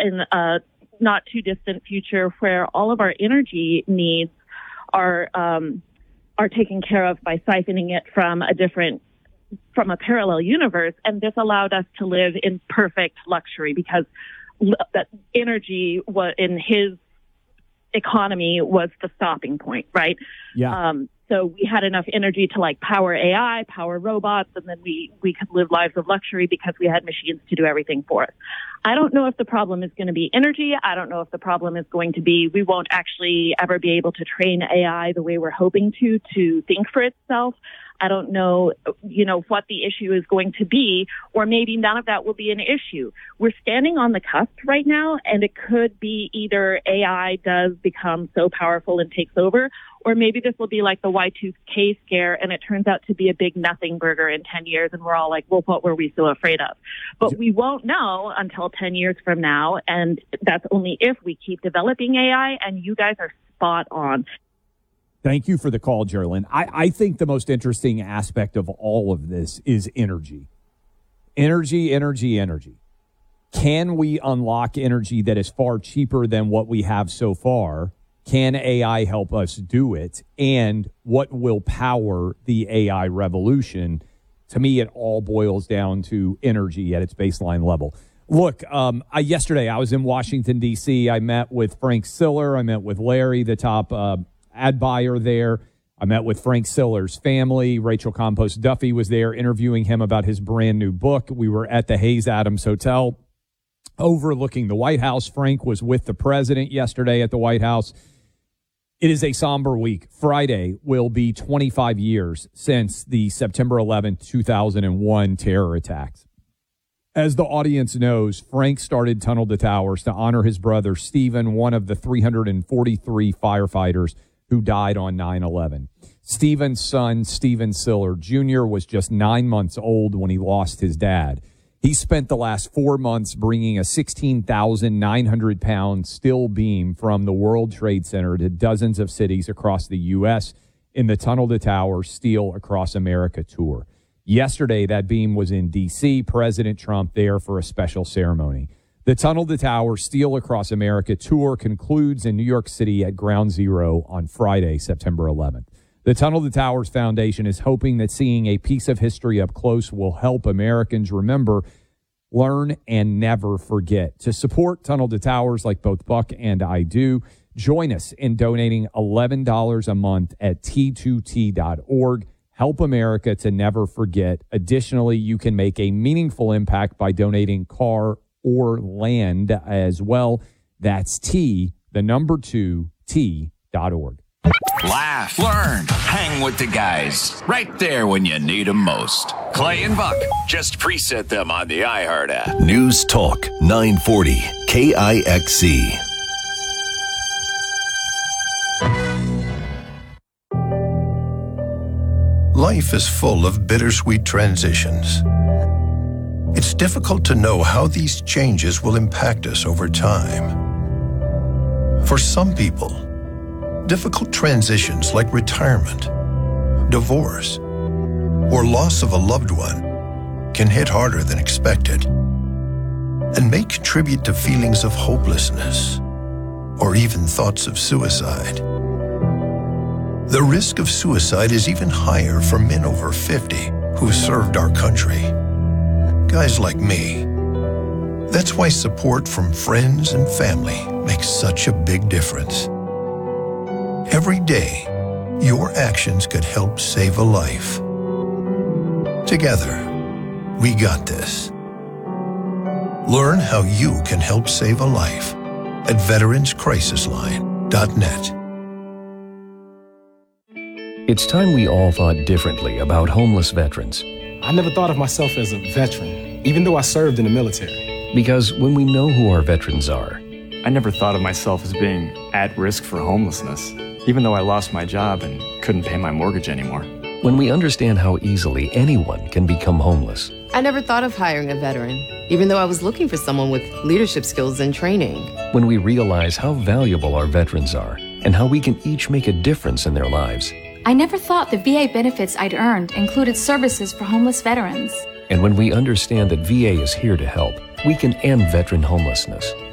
in a not too distant future where all of our energy needs are taken care of by siphoning it from a parallel universe. And this allowed us to live in perfect luxury because that energy in his economy was the stopping point, right? Yeah. So we had enough energy to like power AI, power robots, and then we could live lives of luxury because we had machines to do everything for us. I don't know if the problem is going to be energy. I don't know if the problem is going to be we won't actually ever be able to train AI the way we're hoping to think for itself. I don't know, what the issue is going to be, or maybe none of that will be an issue. We're standing on the cusp right now, and it could be either AI does become so powerful and takes over, or maybe this will be like the Y2K scare, and it turns out to be a big nothing burger in 10 years, and we're all like, well, what were we so afraid of? But we won't know until 10 years from now, and that's only if we keep developing AI, and you guys are spot on. Thank you for the call, Geraldine. I think the most interesting aspect of all of this is energy. Energy. Can we unlock energy that is far cheaper than what we have so far? Can AI help us do it? And what will power the AI revolution? To me, it all boils down to energy at its baseline level. Look, yesterday I was in Washington, D.C. I met with Frank Siller. I met with Larry, the top ad buyer there. I met with Frank Siller's family. Rachel Campos Duffy was there interviewing him about his brand new book. We were at the Hayes Adams Hotel overlooking the White House. Frank was with the president yesterday at the White House. It is a somber week. Friday will be 25 years since the September 11th, 2001 terror attacks. As the audience knows, Frank started Tunnel to Towers to honor his brother, Stephen, one of the 343 firefighters who died on 9/11. Stephen's son, Stephen Siller Jr., was just 9 months old when he lost his dad. He spent the last 4 months bringing a 16,900-pound steel beam from the World Trade Center to dozens of cities across the U.S. in the Tunnel to Towers Steel Across America tour. Yesterday, that beam was in D.C., President Trump there for a special ceremony. The Tunnel to Towers Steel Across America tour concludes in New York City at Ground Zero on Friday, September 11th. The Tunnel to Towers Foundation is hoping that seeing a piece of history up close will help Americans remember, learn, and never forget. To support Tunnel to Towers like both Buck and I do, join us in donating $11 a month at T2T.org. Help America to never forget. Additionally, you can make a meaningful impact by donating car or land as well. That's T2T.org. Laugh, learn, hang with the guys. Right there when you need them most. Clay and Buck, just preset them on the iHeart app. News Talk 940 KIXC. Life is full of bittersweet transitions. It's difficult to know how these changes will impact us over time. For some people, difficult transitions like retirement, divorce, or loss of a loved one can hit harder than expected and may contribute to feelings of hopelessness or even thoughts of suicide. The risk of suicide is even higher for men over 50 who served our country. Guys like me. That's why support from friends and family makes such a big difference. Every day, your actions could help save a life. Together, we got this. Learn how you can help save a life at veteranscrisisline.net. It's time we all thought differently about homeless veterans. I never thought of myself as a veteran, even though I served in the military. Because when we know who our veterans are, I never thought of myself as being at risk for homelessness, even though I lost my job and couldn't pay my mortgage anymore. When we understand how easily anyone can become homeless. I never thought of hiring a veteran, even though I was looking for someone with leadership skills and training. When we realize how valuable our veterans are and how we can each make a difference in their lives. I never thought the VA benefits I'd earned included services for homeless veterans. And when we understand that VA is here to help, we can end veteran homelessness.